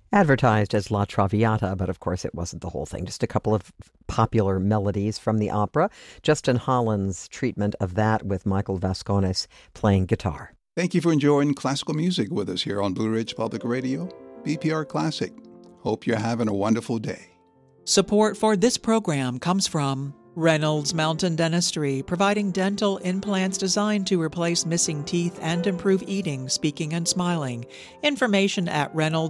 Advertised as La Traviata, but of course it wasn't the whole thing. Just a couple of popular melodies from the opera. Justin Holland's treatment of that with Michael Vascones playing guitar. Thank you for enjoying classical music with us here on Blue Ridge Public Radio, BPR Classic. Hope you're having a wonderful day. Support for this program comes from Reynolds Mountain Dentistry, providing dental implants designed to replace missing teeth and improve eating, speaking, and smiling. Information at Reynolds